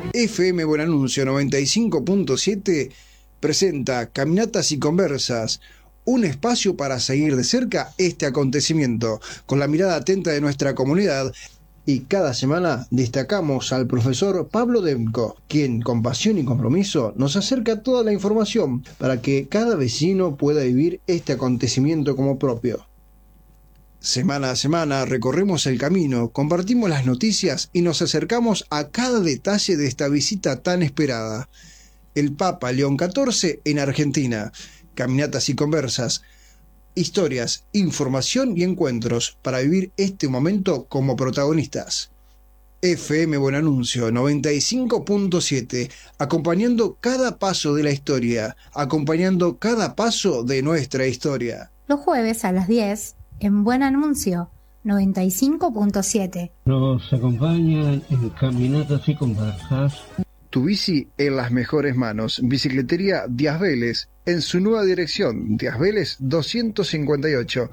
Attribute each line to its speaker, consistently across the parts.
Speaker 1: FM Buen Anuncio 95.7 presenta Caminatas y Conversas, un espacio para seguir de cerca este acontecimiento, con la mirada atenta de nuestra comunidad, y cada semana destacamos al profesor Pablo Demko, quien con pasión y compromiso nos acerca toda la información para que cada vecino pueda vivir este acontecimiento como propio. Semana a semana recorremos el camino, compartimos las noticias y nos acercamos a cada detalle de esta visita tan esperada. El Papa León XIV en Argentina. Caminatas y conversas, historias, información y encuentros para vivir este momento como protagonistas. FM Buen Anuncio 95.7, acompañando cada paso de la historia, acompañando cada paso de nuestra historia.
Speaker 2: Los jueves a las 10, en Buen Anuncio 95.7.
Speaker 3: Nos acompañan en Caminatas y Conversas.
Speaker 1: Tu bici en las mejores manos. Bicicletería Díaz Vélez, en su nueva dirección, Díaz Vélez 258.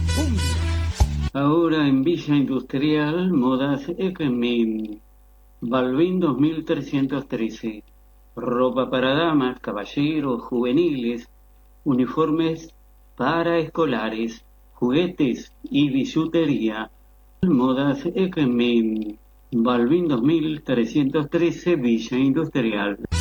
Speaker 4: Ahora en Villa Industrial, Modas Equemin, Balvin 2313. Ropa para damas, caballeros, juveniles, uniformes para escolares, juguetes y bisutería. Modas Equemin, Balvin 2313, Villa Industrial.